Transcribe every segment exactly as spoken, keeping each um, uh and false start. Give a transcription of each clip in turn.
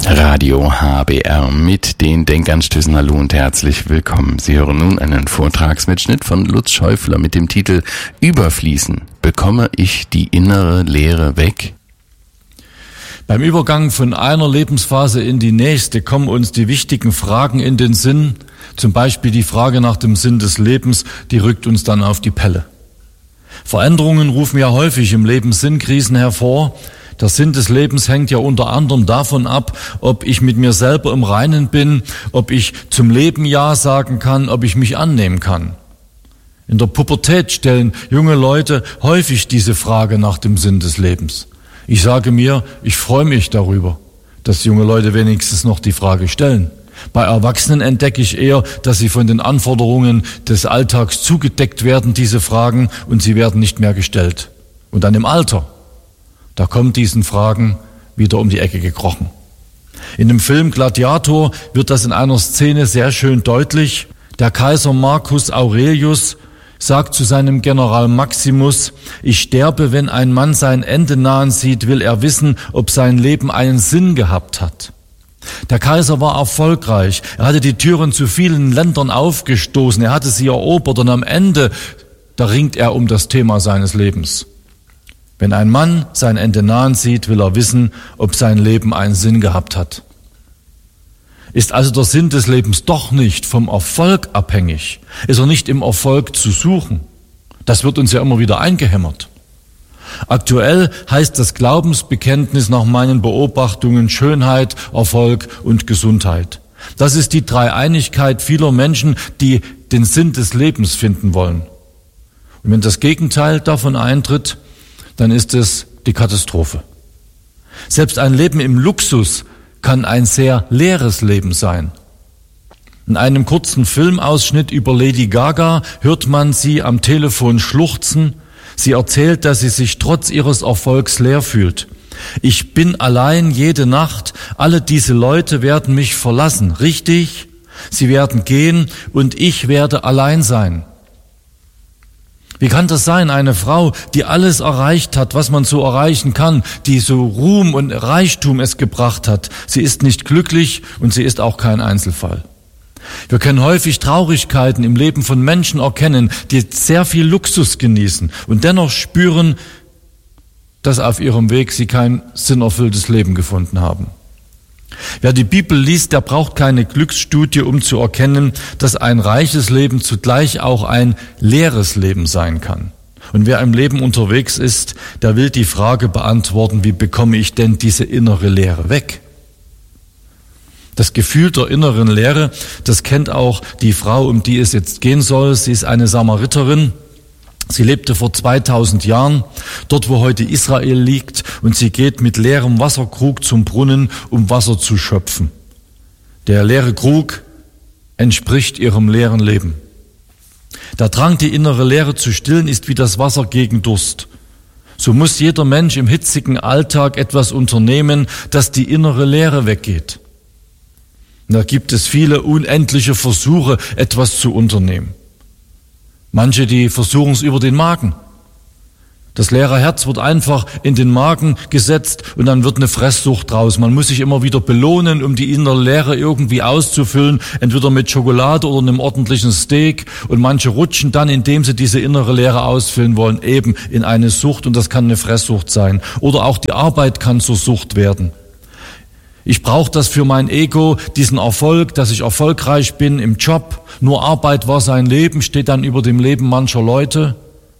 Radio H B R mit den Denkanstößen. Hallo und herzlich willkommen. Sie hören nun einen Vortragsmitschnitt von Lutz Schäufler mit dem Titel Überfließen. Bekomme ich die innere Leere weg? Beim Übergang von einer Lebensphase in die nächste kommen uns die wichtigen Fragen in den Sinn. Zum Beispiel die Frage nach dem Sinn des Lebens, die rückt uns dann auf die Pelle. Veränderungen rufen ja häufig im Leben Sinnkrisen hervor. Der Sinn des Lebens hängt ja unter anderem davon ab, ob ich mit mir selber im Reinen bin, ob ich zum Leben Ja sagen kann, ob ich mich annehmen kann. In der Pubertät stellen junge Leute häufig diese Frage nach dem Sinn des Lebens. Ich sage mir, ich freue mich darüber, dass junge Leute wenigstens noch die Frage stellen. Bei Erwachsenen entdecke ich eher, dass sie von den Anforderungen des Alltags zugedeckt werden, diese Fragen, und sie werden nicht mehr gestellt. Und dann im Alter, da kommt diesen Fragen wieder um die Ecke gekrochen. In dem Film Gladiator wird das in einer Szene sehr schön deutlich. Der Kaiser Marcus Aurelius sagt zu seinem General Maximus: Ich sterbe, wenn ein Mann sein Ende nahen sieht, will er wissen, ob sein Leben einen Sinn gehabt hat. Der Kaiser war erfolgreich. Er hatte die Türen zu vielen Ländern aufgestoßen. Er hatte sie erobert und am Ende, da ringt er um das Thema seines Lebens. Wenn ein Mann sein Ende nahen sieht, will er wissen, ob sein Leben einen Sinn gehabt hat. Ist also der Sinn des Lebens doch nicht vom Erfolg abhängig? Ist er nicht im Erfolg zu suchen? Das wird uns ja immer wieder eingehämmert. Aktuell heißt das Glaubensbekenntnis nach meinen Beobachtungen Schönheit, Erfolg und Gesundheit. Das ist die Dreieinigkeit vieler Menschen, die den Sinn des Lebens finden wollen. Und wenn das Gegenteil davon eintritt, dann ist es die Katastrophe. Selbst ein Leben im Luxus kann ein sehr leeres Leben sein. In einem kurzen Filmausschnitt über Lady Gaga hört man sie am Telefon schluchzen. Sie erzählt, dass sie sich trotz ihres Erfolgs leer fühlt. Ich bin allein jede Nacht. Alle diese Leute werden mich verlassen. Richtig? Sie werden gehen und ich werde allein sein. Wie kann das sein? Eine Frau, die alles erreicht hat, was man so erreichen kann, die so Ruhm und Reichtum es gebracht hat. Sie ist nicht glücklich und sie ist auch kein Einzelfall. Wir können häufig Traurigkeiten im Leben von Menschen erkennen, die sehr viel Luxus genießen und dennoch spüren, dass auf ihrem Weg sie kein sinnerfülltes Leben gefunden haben. Wer die Bibel liest, der braucht keine Glücksstudie, um zu erkennen, dass ein reiches Leben zugleich auch ein leeres Leben sein kann. Und wer im Leben unterwegs ist, der will die Frage beantworten, wie bekomme ich denn diese innere Leere weg? Das Gefühl der inneren Leere, das kennt auch die Frau, um die es jetzt gehen soll. Sie ist eine Samariterin. Sie lebte vor zweitausend Jahren, dort wo heute Israel liegt, und sie geht mit leerem Wasserkrug zum Brunnen, um Wasser zu schöpfen. Der leere Krug entspricht ihrem leeren Leben. Der Drang, die innere Leere zu stillen, ist wie das Wasser gegen Durst. So muss jeder Mensch im hitzigen Alltag etwas unternehmen, dass die innere Leere weggeht. Und da gibt es viele unendliche Versuche, etwas zu unternehmen. Manche, die versuchen es über den Magen. Das leere Herz wird einfach in den Magen gesetzt und dann wird eine Fresssucht draus. Man muss sich immer wieder belohnen, um die innere Leere irgendwie auszufüllen, entweder mit Schokolade oder einem ordentlichen Steak. Und manche rutschen dann, indem sie diese innere Leere ausfüllen wollen, eben in eine Sucht, und das kann eine Fresssucht sein. Oder auch die Arbeit kann zur Sucht werden. Ich brauche das für mein Ego, diesen Erfolg, dass ich erfolgreich bin im Job. Nur Arbeit war sein Leben, steht dann über dem Leben mancher Leute.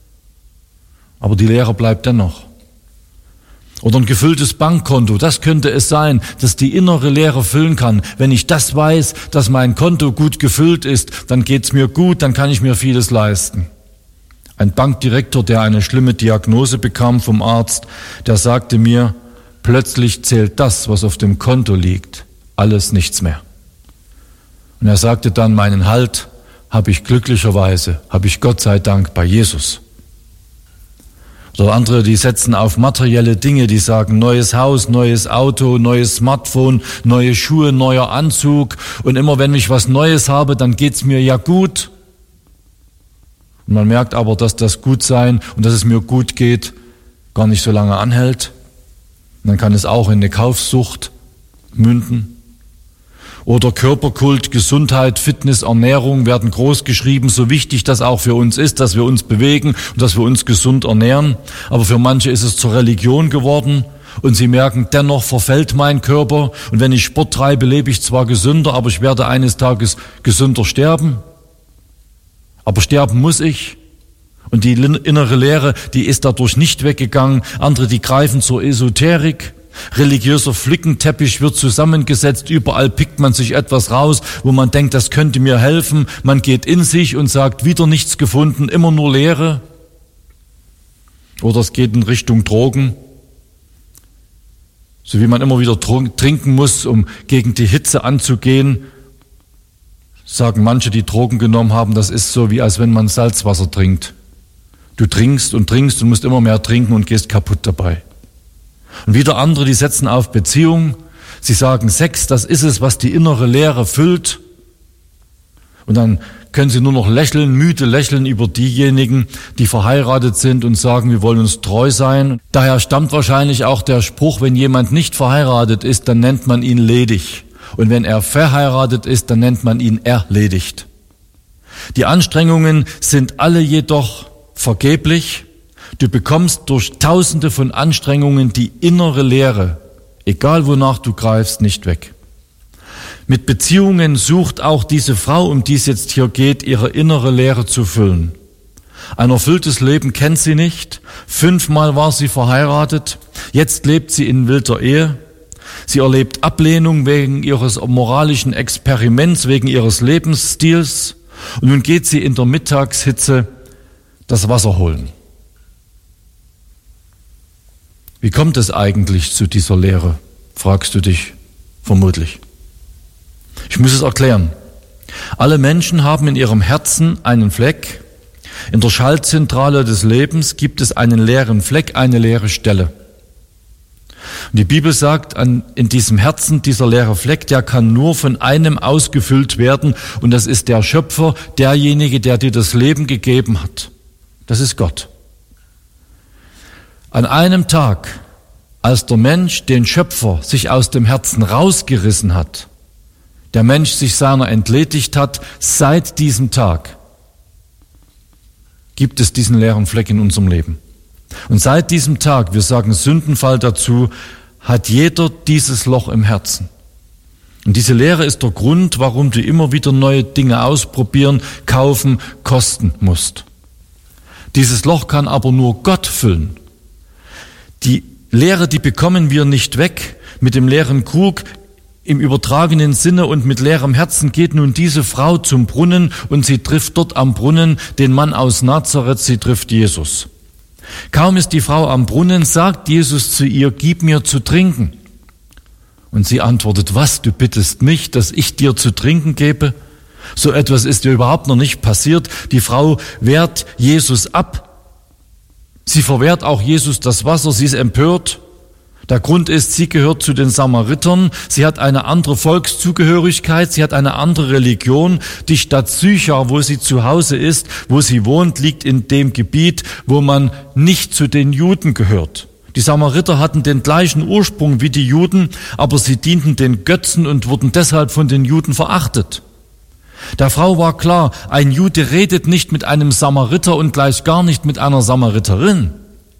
Aber die Leere bleibt dennoch. Oder ein gefülltes Bankkonto, das könnte es sein, das die innere Leere füllen kann. Wenn ich das weiß, dass mein Konto gut gefüllt ist, dann geht's mir gut, dann kann ich mir vieles leisten. Ein Bankdirektor, der eine schlimme Diagnose bekam vom Arzt, der sagte mir: Plötzlich zählt das, was auf dem Konto liegt, alles nichts mehr. Und er sagte dann: Meinen Halt habe ich glücklicherweise, habe ich Gott sei Dank bei Jesus. Oder andere, die setzen auf materielle Dinge, die sagen: neues Haus, neues Auto, neues Smartphone, neue Schuhe, neuer Anzug. Und immer wenn ich was Neues habe, dann geht's mir ja gut. Und man merkt aber, dass das Gutsein und dass es mir gut geht, gar nicht so lange anhält. Und dann kann es auch in eine Kaufsucht münden. Oder Körperkult, Gesundheit, Fitness, Ernährung werden groß geschrieben, so wichtig das auch für uns ist, dass wir uns bewegen und dass wir uns gesund ernähren. Aber für manche ist es zur Religion geworden und sie merken, dennoch verfällt mein Körper und wenn ich Sport treibe, lebe ich zwar gesünder, aber ich werde eines Tages gesünder sterben. Aber sterben muss ich. Und die innere Lehre, die ist dadurch nicht weggegangen. Andere, die greifen zur Esoterik. Religiöser Flickenteppich wird zusammengesetzt, überall pickt man sich etwas raus, wo man denkt, das könnte mir helfen. Man geht in sich und sagt, wieder nichts gefunden, immer nur Leere. Oder es geht in Richtung Drogen, so wie man immer wieder trinken muss, um gegen die Hitze anzugehen. Sagen manche, die Drogen genommen haben, das ist so, wie als wenn man Salzwasser trinkt. Du trinkst und trinkst und musst immer mehr trinken und gehst kaputt dabei. Und wieder andere, die setzen auf Beziehung. Sie sagen, Sex, das ist es, was die innere Leere füllt. Und dann können sie nur noch lächeln, müde lächeln über diejenigen, die verheiratet sind und sagen, wir wollen uns treu sein. Daher stammt wahrscheinlich auch der Spruch, wenn jemand nicht verheiratet ist, dann nennt man ihn ledig. Und wenn er verheiratet ist, dann nennt man ihn erledigt. Die Anstrengungen sind alle jedoch vergeblich. Du bekommst durch tausende von Anstrengungen die innere Leere, egal wonach du greifst, nicht weg. Mit Beziehungen sucht auch diese Frau, um die es jetzt hier geht, ihre innere Leere zu füllen. Ein erfülltes Leben kennt sie nicht. Fünfmal war sie verheiratet. Jetzt lebt sie in wilder Ehe. Sie erlebt Ablehnung wegen ihres moralischen Experiments, wegen ihres Lebensstils. Und nun geht sie in der Mittagshitze das Wasser holen. Wie kommt es eigentlich zu dieser Leere, fragst du dich vermutlich. Ich muss es erklären. Alle Menschen haben in ihrem Herzen einen Fleck. In der Schaltzentrale des Lebens gibt es einen leeren Fleck, eine leere Stelle. Und die Bibel sagt, an, in diesem Herzen, dieser leere Fleck, der kann nur von einem ausgefüllt werden. Und das ist der Schöpfer, derjenige, der dir das Leben gegeben hat. Das ist Gott. An einem Tag, als der Mensch den Schöpfer sich aus dem Herzen rausgerissen hat, der Mensch sich seiner entledigt hat, seit diesem Tag gibt es diesen leeren Fleck in unserem Leben. Und seit diesem Tag, wir sagen Sündenfall dazu, hat jeder dieses Loch im Herzen. Und diese Leere ist der Grund, warum du immer wieder neue Dinge ausprobieren, kaufen, kosten musst. Dieses Loch kann aber nur Gott füllen. Die Leere, die bekommen wir nicht weg. Mit dem leeren Krug im übertragenen Sinne und mit leerem Herzen geht nun diese Frau zum Brunnen und sie trifft dort am Brunnen den Mann aus Nazareth, sie trifft Jesus. Kaum ist die Frau am Brunnen, sagt Jesus zu ihr, gib mir zu trinken. Und sie antwortet, was, du bittest mich, dass ich dir zu trinken gebe? So etwas ist ihr überhaupt noch nicht passiert. Die Frau wehrt Jesus ab. Sie verwehrt auch Jesus das Wasser, sie ist empört. Der Grund ist, sie gehört zu den Samaritern, sie hat eine andere Volkszugehörigkeit, sie hat eine andere Religion. Die Stadt Sychar, wo sie zu Hause ist, wo sie wohnt, liegt in dem Gebiet, wo man nicht zu den Juden gehört. Die Samariter hatten den gleichen Ursprung wie die Juden, aber sie dienten den Götzen und wurden deshalb von den Juden verachtet. Der Frau war klar, ein Jude redet nicht mit einem Samariter und gleich gar nicht mit einer Samariterin.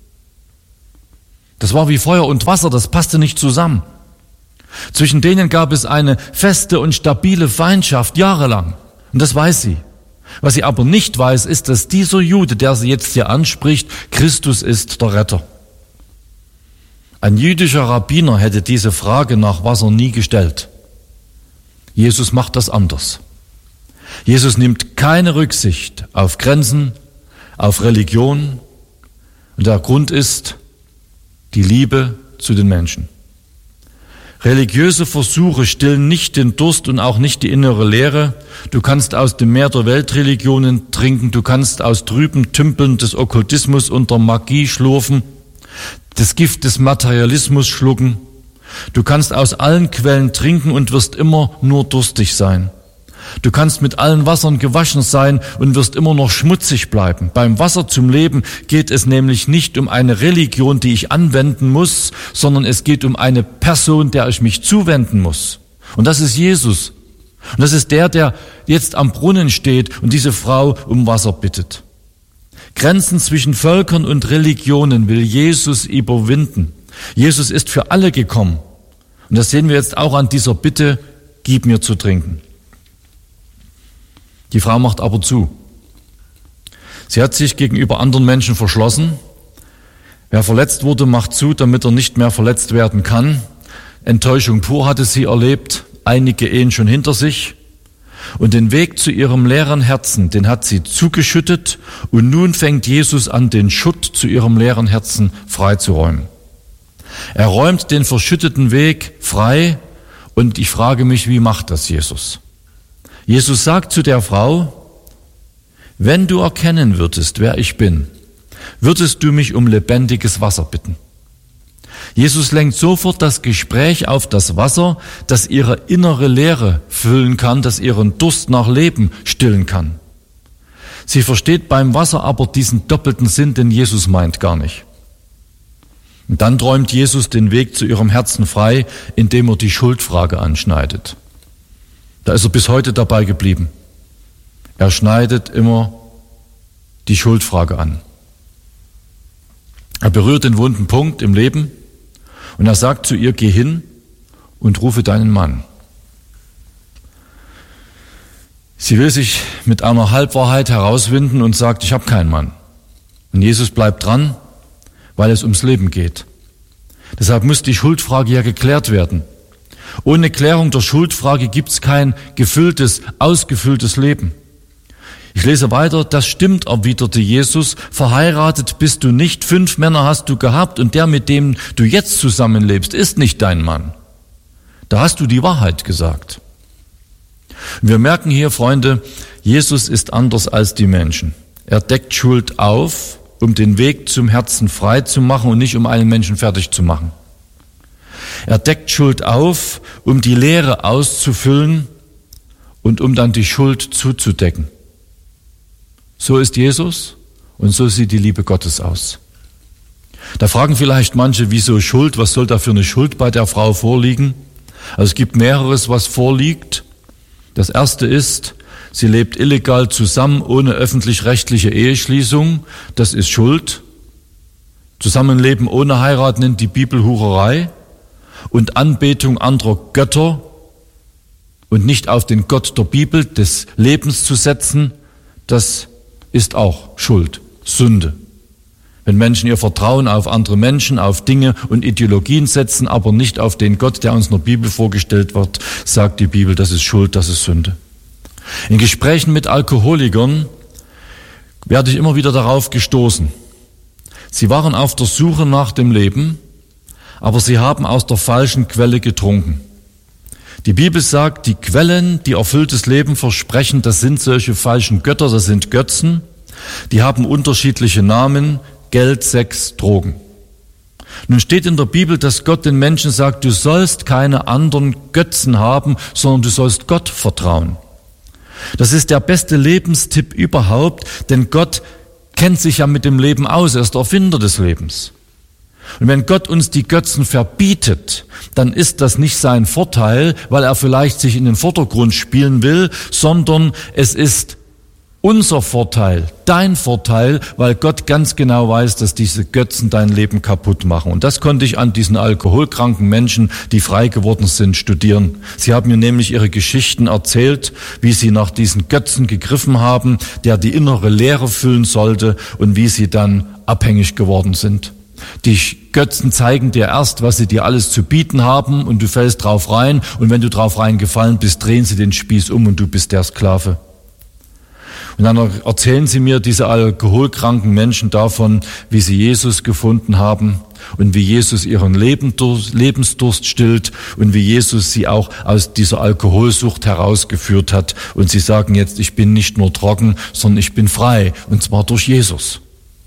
Das war wie Feuer und Wasser, das passte nicht zusammen. Zwischen denen gab es eine feste und stabile Feindschaft jahrelang. Und das weiß sie. Was sie aber nicht weiß, ist, dass dieser Jude, der sie jetzt hier anspricht, Christus ist, der Retter. Ein jüdischer Rabbiner hätte diese Frage nach Wasser nie gestellt. Jesus macht das anders. Jesus nimmt keine Rücksicht auf Grenzen, auf Religion. Und der Grund ist die Liebe zu den Menschen. Religiöse Versuche stillen nicht den Durst und auch nicht die innere Leere. Du kannst aus dem Meer der Weltreligionen trinken, du kannst aus trüben Tümpeln des Okkultismus und der Magie schlürfen, das Gift des Materialismus schlucken. Du kannst aus allen Quellen trinken und wirst immer nur durstig sein. Du kannst mit allen Wassern gewaschen sein und wirst immer noch schmutzig bleiben. Beim Wasser zum Leben geht es nämlich nicht um eine Religion, die ich anwenden muss, sondern es geht um eine Person, der ich mich zuwenden muss. Und das ist Jesus. Und das ist der, der jetzt am Brunnen steht und diese Frau um Wasser bittet. Grenzen zwischen Völkern und Religionen will Jesus überwinden. Jesus ist für alle gekommen. Und das sehen wir jetzt auch an dieser Bitte, gib mir zu trinken. Die Frau macht aber zu. Sie hat sich gegenüber anderen Menschen verschlossen. Wer verletzt wurde, macht zu, damit er nicht mehr verletzt werden kann. Enttäuschung pur hatte sie erlebt, einige Ehen schon hinter sich. Und den Weg zu ihrem leeren Herzen, den hat sie zugeschüttet. Und nun fängt Jesus an, den Schutt zu ihrem leeren Herzen freizuräumen. Er räumt den verschütteten Weg frei. Und ich frage mich, wie macht das Jesus? Jesus sagt zu der Frau, wenn du erkennen würdest, wer ich bin, würdest du mich um lebendiges Wasser bitten. Jesus lenkt sofort das Gespräch auf das Wasser, das ihre innere Leere füllen kann, das ihren Durst nach Leben stillen kann. Sie versteht beim Wasser aber diesen doppelten Sinn, den Jesus meint, gar nicht. Und dann träumt Jesus den Weg zu ihrem Herzen frei, indem er die Schuldfrage anschneidet. Da ist er bis heute dabei geblieben. Er schneidet immer die Schuldfrage an. Er berührt den wunden Punkt im Leben und er sagt zu ihr, geh hin und rufe deinen Mann. Sie will sich mit einer Halbwahrheit herauswinden und sagt, ich habe keinen Mann. Und Jesus bleibt dran, weil es ums Leben geht. Deshalb muss die Schuldfrage ja geklärt werden. Ohne Klärung der Schuldfrage gibt es kein gefülltes, ausgefülltes Leben. Ich lese weiter, das stimmt, erwiderte Jesus, verheiratet bist du nicht, fünf Männer hast du gehabt und der, mit dem du jetzt zusammenlebst, ist nicht dein Mann. Da hast du die Wahrheit gesagt. Und wir merken hier, Freunde, Jesus ist anders als die Menschen. Er deckt Schuld auf, um den Weg zum Herzen frei zu machen und nicht um einen Menschen fertig zu machen. Er deckt Schuld auf, um die Leere auszufüllen und um dann die Schuld zuzudecken. So ist Jesus und so sieht die Liebe Gottes aus. Da fragen vielleicht manche, wieso Schuld? Was soll da für eine Schuld bei der Frau vorliegen? Also es gibt mehreres, was vorliegt. Das erste ist, sie lebt illegal zusammen ohne öffentlich-rechtliche Eheschließung. Das ist Schuld. Zusammenleben ohne Heirat nennt die Bibel Hurerei. Und Anbetung anderer Götter und nicht auf den Gott der Bibel des Lebens zu setzen, das ist auch Schuld, Sünde. Wenn Menschen ihr Vertrauen auf andere Menschen, auf Dinge und Ideologien setzen, aber nicht auf den Gott, der uns in der Bibel vorgestellt wird, sagt die Bibel, das ist Schuld, das ist Sünde. In Gesprächen mit Alkoholikern werde ich immer wieder darauf gestoßen. Sie waren auf der Suche nach dem Leben, aber sie haben aus der falschen Quelle getrunken. Die Bibel sagt, die Quellen, die erfülltes Leben versprechen, das sind solche falschen Götter, das sind Götzen. Die haben unterschiedliche Namen, Geld, Sex, Drogen. Nun steht in der Bibel, dass Gott den Menschen sagt, du sollst keine anderen Götzen haben, sondern du sollst Gott vertrauen. Das ist der beste Lebenstipp überhaupt, denn Gott kennt sich ja mit dem Leben aus, er ist der Erfinder des Lebens. Und wenn Gott uns die Götzen verbietet, dann ist das nicht sein Vorteil, weil er vielleicht sich in den Vordergrund spielen will, sondern es ist unser Vorteil, dein Vorteil, weil Gott ganz genau weiß, dass diese Götzen dein Leben kaputt machen. Und das konnte ich an diesen alkoholkranken Menschen, die frei geworden sind, studieren. Sie haben mir nämlich ihre Geschichten erzählt, wie sie nach diesen Götzen gegriffen haben, der die innere Leere füllen sollte und wie sie dann abhängig geworden sind. Die Götzen zeigen dir erst, was sie dir alles zu bieten haben und du fällst drauf rein und wenn du drauf reingefallen bist, drehen sie den Spieß um und du bist der Sklave. Und dann erzählen sie mir, diese alkoholkranken Menschen, davon, wie sie Jesus gefunden haben und wie Jesus ihren Lebensdurst stillt und wie Jesus sie auch aus dieser Alkoholsucht herausgeführt hat. Und sie sagen jetzt, ich bin nicht nur trocken, sondern ich bin frei, und zwar durch Jesus.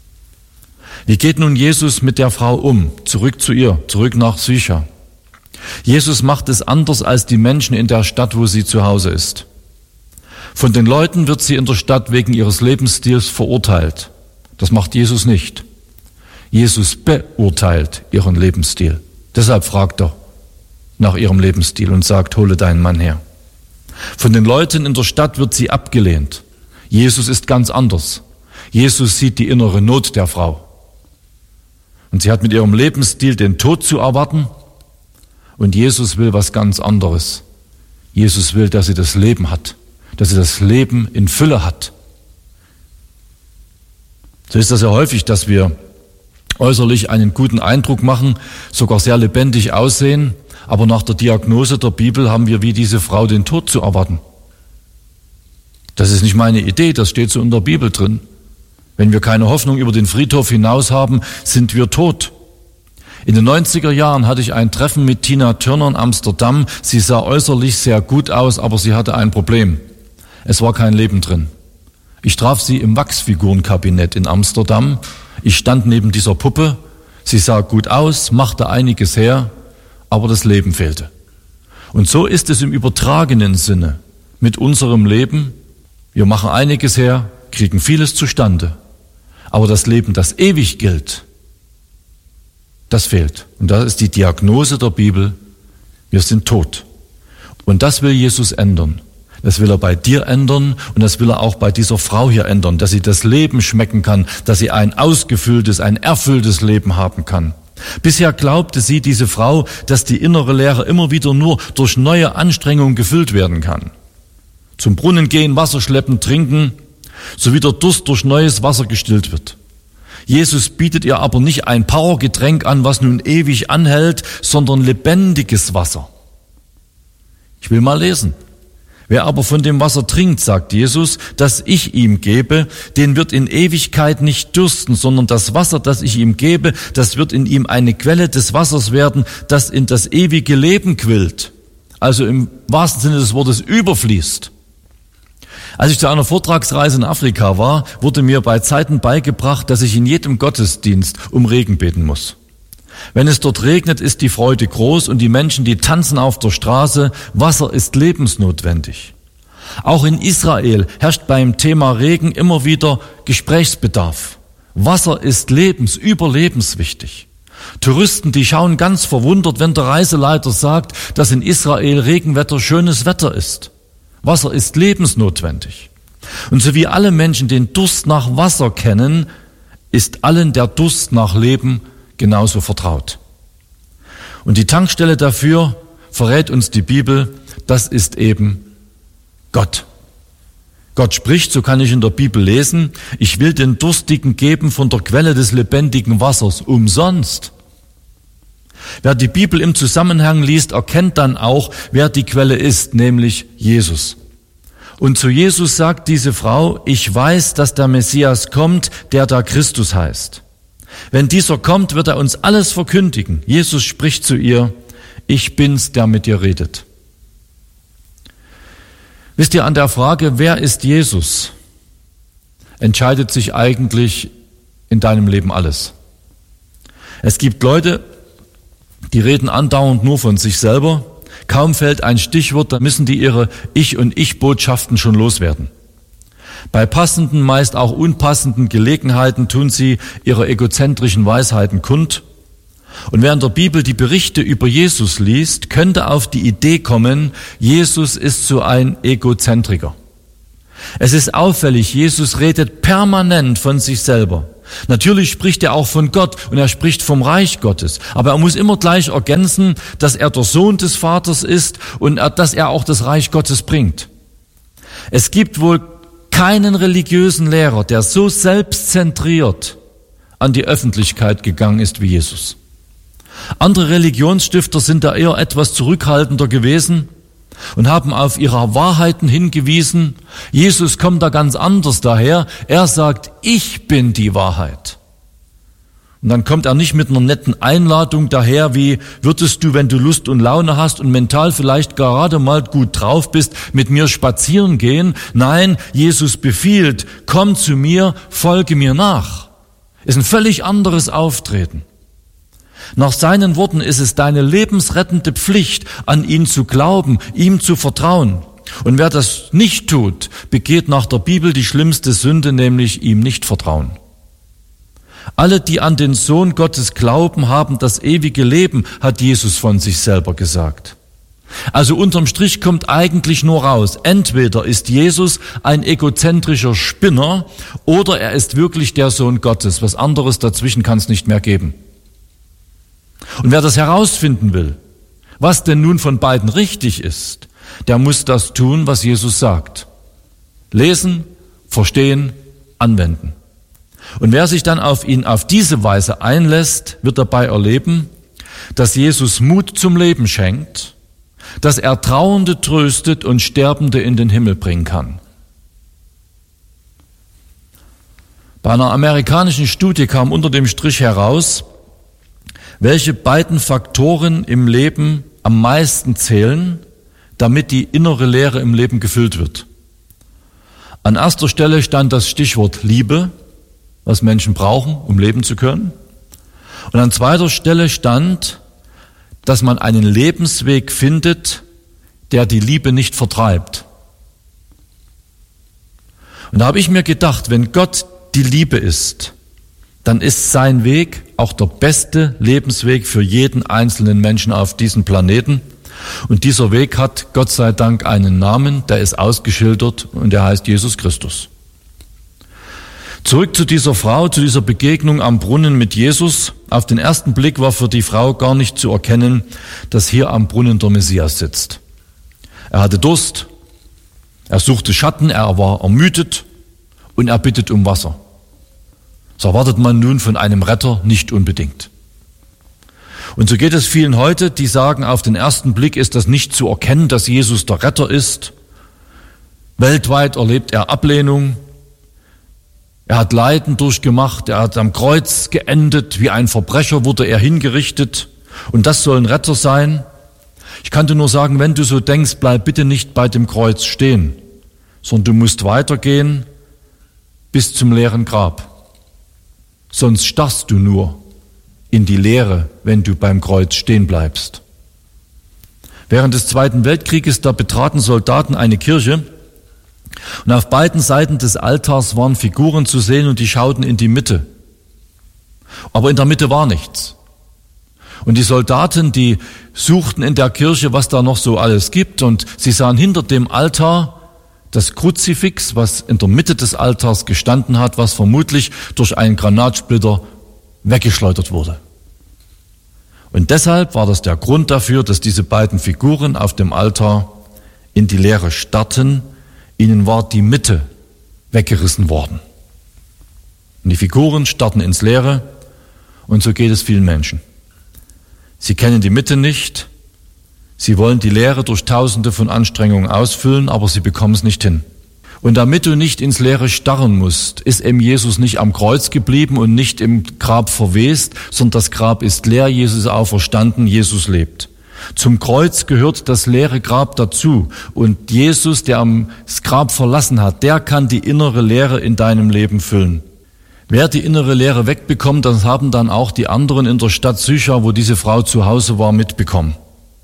Wie geht nun Jesus mit der Frau um? Zurück zu ihr, zurück nach Sychar. Jesus macht es anders als die Menschen in der Stadt, wo sie zu Hause ist. Von den Leuten wird sie in der Stadt wegen ihres Lebensstils verurteilt. Das macht Jesus nicht. Jesus beurteilt ihren Lebensstil. Deshalb fragt er nach ihrem Lebensstil und sagt, hole deinen Mann her. Von den Leuten in der Stadt wird sie abgelehnt. Jesus ist ganz anders. Jesus sieht die innere Not der Frau. Und sie hat mit ihrem Lebensstil den Tod zu erwarten. Und Jesus will was ganz anderes. Jesus will, dass sie das Leben hat, dass sie das Leben in Fülle hat. So ist das ja häufig, dass wir äußerlich einen guten Eindruck machen, sogar sehr lebendig aussehen, aber nach der Diagnose der Bibel haben wir wie diese Frau den Tod zu erwarten. Das ist nicht meine Idee, das steht so in der Bibel drin. Wenn wir keine Hoffnung über den Friedhof hinaus haben, sind wir tot. In den neunziger Jahren hatte ich ein Treffen mit Tina Turner in Amsterdam. Sie sah äußerlich sehr gut aus, aber sie hatte ein Problem. Es war kein Leben drin. Ich traf sie im Wachsfigurenkabinett in Amsterdam. Ich stand neben dieser Puppe. Sie sah gut aus, machte einiges her, aber das Leben fehlte. Und so ist es im übertragenen Sinne mit unserem Leben. Wir machen einiges her, kriegen vieles zustande. Aber das Leben, das ewig gilt, das fehlt. Und das ist die Diagnose der Bibel. Wir sind tot. Und das will Jesus ändern. Das will er bei dir ändern und das will er auch bei dieser Frau hier ändern, dass sie das Leben schmecken kann, dass sie ein ausgefülltes, ein erfülltes Leben haben kann. Bisher glaubte sie, diese Frau, dass die innere Leere immer wieder nur durch neue Anstrengungen gefüllt werden kann. Zum Brunnen gehen, Wasser schleppen, trinken, so wie der Durst durch neues Wasser gestillt wird. Jesus bietet ihr aber nicht ein Powergetränk an, was nun ewig anhält, sondern lebendiges Wasser. Ich will mal lesen. Wer aber von dem Wasser trinkt, sagt Jesus, das ich ihm gebe, den wird in Ewigkeit nicht dürsten, sondern das Wasser, das ich ihm gebe, das wird in ihm eine Quelle des Wassers werden, das in das ewige Leben quillt. Also im wahrsten Sinne des Wortes überfließt. Als ich zu einer Vortragsreise in Afrika war, wurde mir bei Zeiten beigebracht, dass ich in jedem Gottesdienst um Regen beten muss. Wenn es dort regnet, ist die Freude groß und die Menschen, die tanzen auf der Straße. Wasser ist lebensnotwendig. Auch in Israel herrscht beim Thema Regen immer wieder Gesprächsbedarf. Wasser ist lebens-, überlebenswichtig. Touristen, die schauen ganz verwundert, wenn der Reiseleiter sagt, dass in Israel Regenwetter schönes Wetter ist. Wasser ist lebensnotwendig. Und so wie alle Menschen den Durst nach Wasser kennen, ist allen der Durst nach Leben genauso vertraut. Und die Tankstelle dafür, verrät uns die Bibel, das ist eben Gott. Gott spricht, so kann ich in der Bibel lesen, ich will den Durstigen geben von der Quelle des lebendigen Wassers, umsonst. Wer die Bibel im Zusammenhang liest, erkennt dann auch, wer die Quelle ist, nämlich Jesus. Und zu Jesus sagt diese Frau, ich weiß, dass der Messias kommt, der da Christus heißt. Wenn dieser kommt, wird er uns alles verkündigen. Jesus spricht zu ihr, ich bin's, der mit dir redet. Wisst ihr, an der Frage, wer ist Jesus, entscheidet sich eigentlich in deinem Leben alles. Es gibt Leute, die reden andauernd nur von sich selber. Kaum fällt ein Stichwort, dann müssen die ihre Ich- und Ich-Botschaften schon loswerden. Bei passenden, meist auch unpassenden Gelegenheiten tun sie ihre egozentrischen Weisheiten kund. Und wer in der Bibel die Berichte über Jesus liest, könnte auf die Idee kommen, Jesus ist so ein Egozentriker. Es ist auffällig, Jesus redet permanent von sich selber. Natürlich spricht er auch von Gott und er spricht vom Reich Gottes. Aber er muss immer gleich ergänzen, dass er der Sohn des Vaters ist und dass er auch das Reich Gottes bringt. Es gibt wohl keinen religiösen Lehrer, der so selbstzentriert an die Öffentlichkeit gegangen ist wie Jesus. Andere Religionsstifter sind da eher etwas zurückhaltender gewesen und haben auf ihre Wahrheiten hingewiesen. Jesus kommt da ganz anders daher. Er sagt, ich bin die Wahrheit. Und dann kommt er nicht mit einer netten Einladung daher, wie würdest du, wenn du Lust und Laune hast und mental vielleicht gerade mal gut drauf bist, mit mir spazieren gehen. Nein, Jesus befiehlt, komm zu mir, folge mir nach. Ist ein völlig anderes Auftreten. Nach seinen Worten ist es deine lebensrettende Pflicht, an ihn zu glauben, ihm zu vertrauen. Und wer das nicht tut, begeht nach der Bibel die schlimmste Sünde, nämlich ihm nicht vertrauen. Alle, die an den Sohn Gottes glauben, haben das ewige Leben, hat Jesus von sich selber gesagt. Also unterm Strich kommt eigentlich nur raus, entweder ist Jesus ein egozentrischer Spinner oder er ist wirklich der Sohn Gottes. Was anderes dazwischen kann es nicht mehr geben. Und wer das herausfinden will, was denn nun von beiden richtig ist, der muss das tun, was Jesus sagt. Lesen, verstehen, anwenden. Und wer sich dann auf ihn auf diese Weise einlässt, wird dabei erleben, dass Jesus Mut zum Leben schenkt, dass er Trauernde tröstet und Sterbende in den Himmel bringen kann. Bei einer amerikanischen Studie kam unter dem Strich heraus, welche beiden Faktoren im Leben am meisten zählen, damit die innere Leere im Leben gefüllt wird. An erster Stelle stand das Stichwort Liebe, was Menschen brauchen, um leben zu können. Und an zweiter Stelle stand, dass man einen Lebensweg findet, der die Liebe nicht vertreibt. Und da habe ich mir gedacht, wenn Gott die Liebe ist, dann ist sein Weg auch der beste Lebensweg für jeden einzelnen Menschen auf diesem Planeten. Und dieser Weg hat Gott sei Dank einen Namen, der ist ausgeschildert und der heißt Jesus Christus. Zurück zu dieser Frau, zu dieser Begegnung am Brunnen mit Jesus. Auf den ersten Blick war für die Frau gar nicht zu erkennen, dass hier am Brunnen der Messias sitzt. Er hatte Durst, er suchte Schatten, er war ermüdet und er bittet um Wasser. Das erwartet man nun von einem Retter nicht unbedingt. Und so geht es vielen heute, die sagen, auf den ersten Blick ist das nicht zu erkennen, dass Jesus der Retter ist. Weltweit erlebt er Ablehnung. Er hat Leiden durchgemacht, er hat am Kreuz geendet, wie ein Verbrecher wurde er hingerichtet. Und das soll ein Retter sein? Ich kann dir nur sagen, wenn du so denkst, bleib bitte nicht bei dem Kreuz stehen, sondern du musst weitergehen bis zum leeren Grab. Sonst starrst du nur in die Leere, wenn du beim Kreuz stehen bleibst. Während des Zweiten Weltkrieges, da betraten Soldaten eine Kirche und auf beiden Seiten des Altars waren Figuren zu sehen und die schauten in die Mitte. Aber in der Mitte war nichts. Und die Soldaten, die suchten in der Kirche, was da noch so alles gibt, und sie sahen hinter dem Altar das Kruzifix, was in der Mitte des Altars gestanden hat, was vermutlich durch einen Granatsplitter weggeschleudert wurde. Und deshalb war das der Grund dafür, dass diese beiden Figuren auf dem Altar in die Leere starrten. Ihnen war die Mitte weggerissen worden. Und die Figuren starrten ins Leere, und so geht es vielen Menschen. Sie kennen die Mitte nicht, sie wollen die Leere durch Tausende von Anstrengungen ausfüllen, aber sie bekommen es nicht hin. Und damit du nicht ins Leere starren musst, ist eben Jesus nicht am Kreuz geblieben und nicht im Grab verwest, sondern das Grab ist leer, Jesus ist auferstanden, Jesus lebt. Zum Kreuz gehört das leere Grab dazu. Und Jesus, der das Grab verlassen hat, der kann die innere Leere in deinem Leben füllen. Wer die innere Leere wegbekommt, das haben dann auch die anderen in der Stadt Sychar, wo diese Frau zu Hause war, mitbekommen.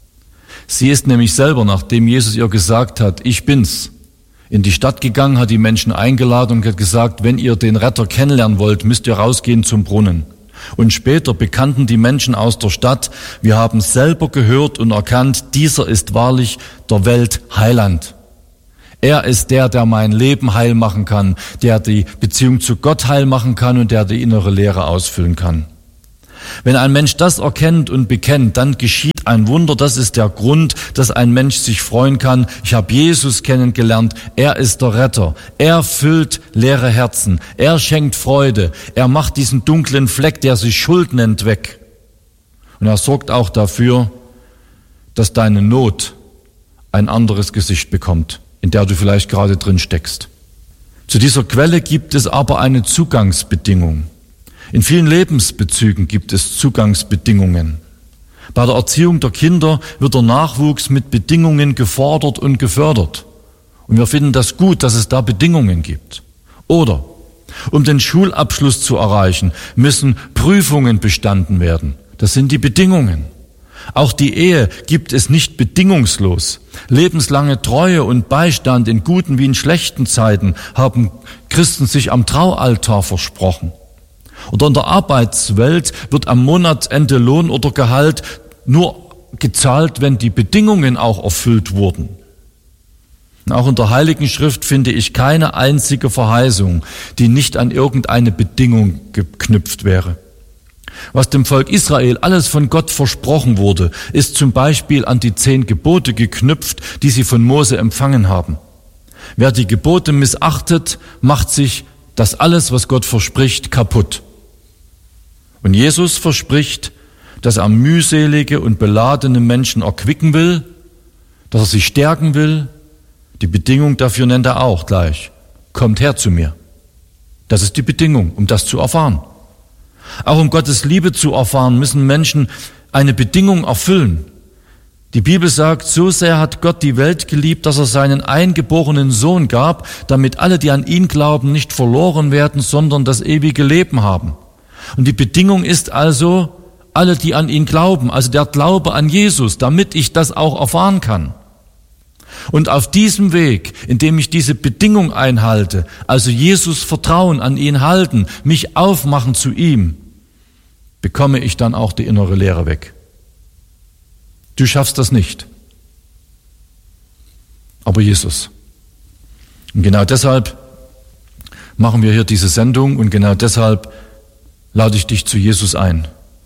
Sie ist nämlich selber, nachdem Jesus ihr gesagt hat, ich bin's, in die Stadt gegangen, hat die Menschen eingeladen und hat gesagt, wenn ihr den Retter kennenlernen wollt, müsst ihr rausgehen zum Brunnen. Und später bekannten die Menschen aus der Stadt, wir haben selber gehört und erkannt, dieser ist wahrlich der Welt Heiland. Er ist der, der mein Leben heil machen kann, der die Beziehung zu Gott heil machen kann und der die innere Leere ausfüllen kann. Wenn ein Mensch das erkennt und bekennt, dann geschieht ein Wunder. Das ist der Grund, dass ein Mensch sich freuen kann. Ich habe Jesus kennengelernt. Er ist der Retter. Er füllt leere Herzen. Er schenkt Freude. Er macht diesen dunklen Fleck, der sich Schuld nennt, weg. Und er sorgt auch dafür, dass deine Not ein anderes Gesicht bekommt, in der du vielleicht gerade drin steckst. Zu dieser Quelle gibt es aber eine Zugangsbedingung. In vielen Lebensbezügen gibt es Zugangsbedingungen. Bei der Erziehung der Kinder wird der Nachwuchs mit Bedingungen gefordert und gefördert. Und wir finden das gut, dass es da Bedingungen gibt. Oder, um den Schulabschluss zu erreichen, müssen Prüfungen bestanden werden. Das sind die Bedingungen. Auch die Ehe gibt es nicht bedingungslos. Lebenslange Treue und Beistand in guten wie in schlechten Zeiten haben Christen sich am Traualtar versprochen. Oder in der Arbeitswelt wird am Monatsende Lohn oder Gehalt nur gezahlt, wenn die Bedingungen auch erfüllt wurden. Auch in der Heiligen Schrift finde ich keine einzige Verheißung, die nicht an irgendeine Bedingung geknüpft wäre. Was dem Volk Israel alles von Gott versprochen wurde, ist zum Beispiel an die zehn Gebote geknüpft, die sie von Mose empfangen haben. Wer die Gebote missachtet, macht sich das alles, was Gott verspricht, kaputt. Und Jesus verspricht, dass er mühselige und beladene Menschen erquicken will, dass er sie stärken will. Die Bedingung dafür nennt er auch gleich. Kommt her zu mir. Das ist die Bedingung, um das zu erfahren. Auch um Gottes Liebe zu erfahren, müssen Menschen eine Bedingung erfüllen. Die Bibel sagt, so sehr hat Gott die Welt geliebt, dass er seinen eingeborenen Sohn gab, damit alle, die an ihn glauben, nicht verloren werden, sondern das ewige Leben haben. Und die Bedingung ist also, alle, die an ihn glauben, also der Glaube an Jesus, damit ich das auch erfahren kann. Und auf diesem Weg, indem ich diese Bedingung einhalte, also Jesus Vertrauen an ihn halten, mich aufmachen zu ihm, bekomme ich dann auch die innere Leere weg. Du schaffst das nicht. Aber Jesus. Und genau deshalb machen wir hier diese Sendung und genau deshalb lade ich dich zu Jesus ein.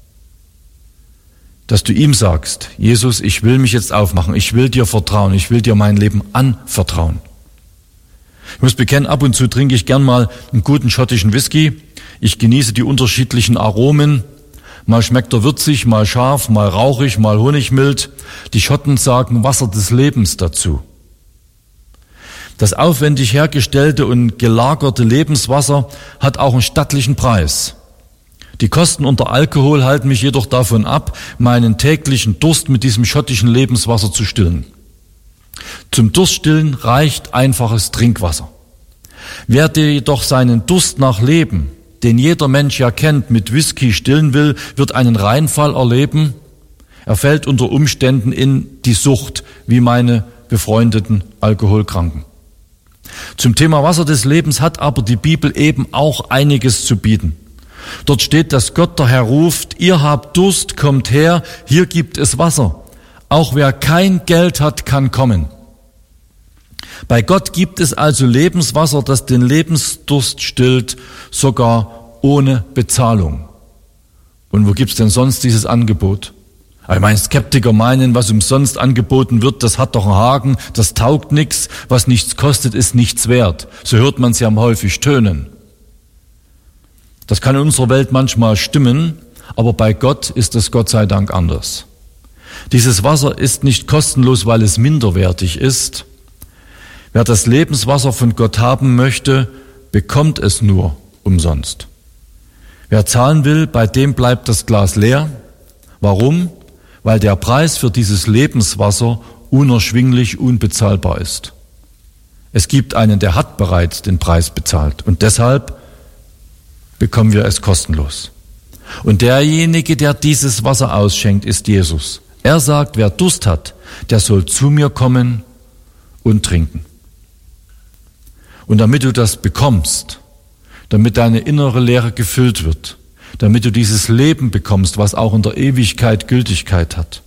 Dass du ihm sagst, Jesus, ich will mich jetzt aufmachen, ich will dir vertrauen, ich will dir mein Leben anvertrauen. Ich muss bekennen, ab und zu trinke ich gern mal einen guten schottischen Whisky. Ich genieße die unterschiedlichen Aromen. Mal schmeckt er würzig, mal scharf, mal rauchig, mal honigmild. Die Schotten sagen Wasser des Lebens dazu. Das aufwendig hergestellte und gelagerte Lebenswasser hat auch einen stattlichen Preis. Die Kosten unter Alkohol halten mich jedoch davon ab, meinen täglichen Durst mit diesem schottischen Lebenswasser zu stillen. Zum Durststillen reicht einfaches Trinkwasser. Wer jedoch seinen Durst nach Leben, den jeder Mensch ja kennt, mit Whisky stillen will, wird einen Reinfall erleben. Er fällt unter Umständen in die Sucht, wie meine befreundeten Alkoholkranken. Zum Thema Wasser des Lebens hat aber die Bibel eben auch einiges zu bieten. Dort steht, dass Gott der Herr ruft, ihr habt Durst, kommt her, hier gibt es Wasser. Auch wer kein Geld hat, kann kommen. Bei Gott gibt es also Lebenswasser, das den Lebensdurst stillt, sogar ohne Bezahlung. Und wo gibt's denn sonst dieses Angebot? Ich meine, Skeptiker meinen, was umsonst angeboten wird, das hat doch einen Haken, das taugt nichts, was nichts kostet, ist nichts wert. So hört man es ja häufig tönen. Das kann in unserer Welt manchmal stimmen, aber bei Gott ist es Gott sei Dank anders. Dieses Wasser ist nicht kostenlos, weil es minderwertig ist. Wer das Lebenswasser von Gott haben möchte, bekommt es nur umsonst. Wer zahlen will, bei dem bleibt das Glas leer. Warum? Weil der Preis für dieses Lebenswasser unerschwinglich, unbezahlbar ist. Es gibt einen, der hat bereits den Preis bezahlt und deshalb bekommen wir es kostenlos. Und derjenige, der dieses Wasser ausschenkt, ist Jesus. Er sagt, wer Durst hat, der soll zu mir kommen und trinken. Und damit du das bekommst, damit deine innere Leere gefüllt wird, damit du dieses Leben bekommst, was auch in der Ewigkeit Gültigkeit hat,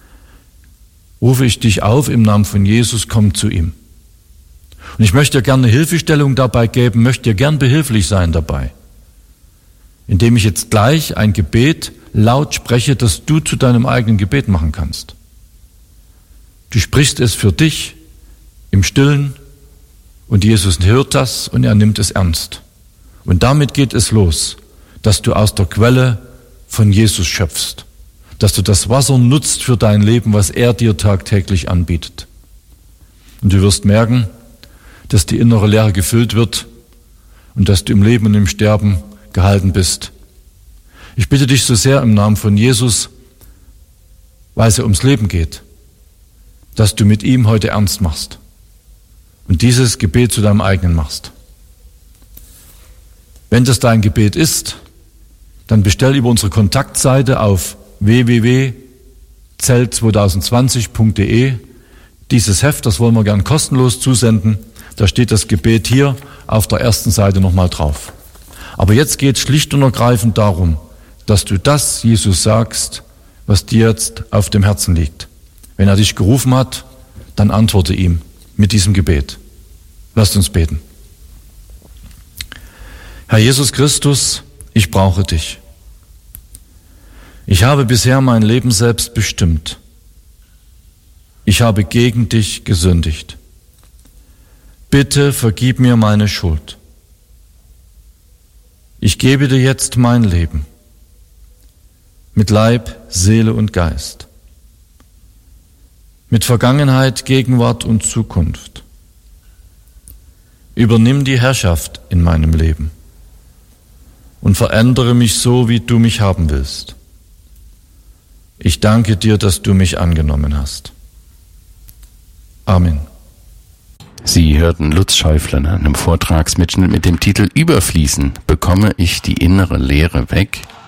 rufe ich dich auf im Namen von Jesus, komm zu ihm. Und ich möchte dir gerne eine Hilfestellung dabei geben, möchte dir gern behilflich sein dabei, indem ich jetzt gleich ein Gebet laut spreche, das du zu deinem eigenen Gebet machen kannst. Du sprichst es für dich im Stillen und Jesus hört das und er nimmt es ernst. Und damit geht es los, dass du aus der Quelle von Jesus schöpfst, dass du das Wasser nutzt für dein Leben, was er dir tagtäglich anbietet. Und du wirst merken, dass die innere Leere gefüllt wird und dass du im Leben und im Sterben gehalten bist. Ich bitte dich so sehr im Namen von Jesus, weil es ja ums Leben geht, dass du mit ihm heute ernst machst und dieses Gebet zu deinem eigenen machst. Wenn das dein Gebet ist, dann bestell über unsere Kontaktseite auf w w w punkt zelt zwanzig zwanzig punkt de. Dieses Heft, das wollen wir gern kostenlos zusenden. Da steht das Gebet hier auf der ersten Seite nochmal drauf. Aber jetzt geht es schlicht und ergreifend darum, dass du das Jesus sagst, was dir jetzt auf dem Herzen liegt. Wenn er dich gerufen hat, dann antworte ihm mit diesem Gebet. Lasst uns beten. Herr Jesus Christus, ich brauche dich. Ich habe bisher mein Leben selbst bestimmt. Ich habe gegen dich gesündigt. Bitte vergib mir meine Schuld. Ich gebe dir jetzt mein Leben. Mit Leib, Seele und Geist. Mit Vergangenheit, Gegenwart und Zukunft. Übernimm die Herrschaft in meinem Leben und verändere mich so, wie du mich haben willst. Ich danke dir, dass du mich angenommen hast. Amen. Sie hörten Lutz Schäufler in einem Vortragsmitschnitt mit dem Titel Überfließen, bekomme ich die innere Leere weg?